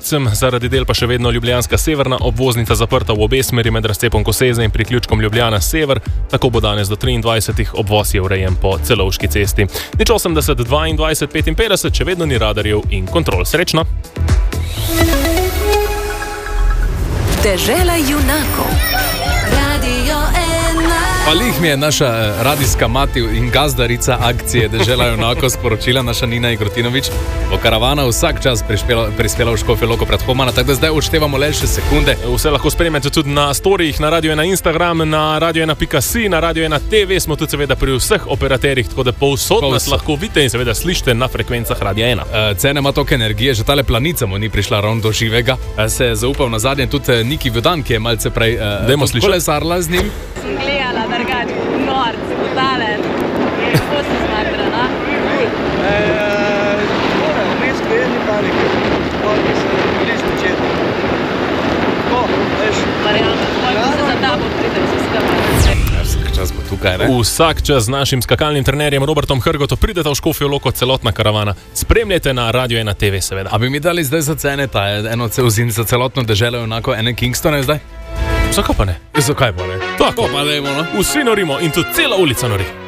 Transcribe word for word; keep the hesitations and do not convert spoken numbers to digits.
padcem, zaradi del pa še vedno ljubljanska severna obvoznica zaprta v obe smeri med razcepom Koseze in priključkom Ljubljana sever. Tako bo danes do triindvajsetih obvoz je urejen po Celovški cesti. Nič osemdeset dvaindvajset petinpetdeset, še vedno ni radarjev in kontrol. Srečno! Dežela junakov. Radio ena. Pa lih mi je naša radijska mati in gazdarica akcije Dežela junakov sporočila, naša Nina Igrotinovič, bo karavana vsak čas prispela, prispela v Škofjo Loko pred Homana, tako da zdaj odštevamo le še sekunde. Vse lahko spremljate tudi na storijih, na Radio ena Instagram, na radio ena pika si, na Radio ena te ve, smo tudi seveda pri vseh operaterjih, tako da povsod nas lahko vidite in seveda slišite na frekvencah Radia ena. Uh, cene ima toliko energije, že tale planica mu ni prišla ravno do živega. Uh, se je zaupal na zadnje tudi Niki Vodan, ki je malce prej uh, kolesarila z njim. Sem gledala, drugače, nor, si potalen. Kako si smatra, na? Moram, vmes pojedni panike. Polki se bližno četno. Tako, veš. Marjana, polki se za tabo pride, se skrbati. Vsak čas bo tukaj, ne? Vsak čas z našim skakalnim trenerjem Robertom Hrgotom pridete v Škofjo Loko, celotna karavana. Spremljajte na Radio ena te ve, seveda. A bi mi dali zdaj za cene ta eno cel za celotno Deželo junakov, ene Kingstone zdaj? Zakaj pa ne? Zakaj pa ne? Tako pa dajmo, no? Vsi norimo in tudi cela ulica nori.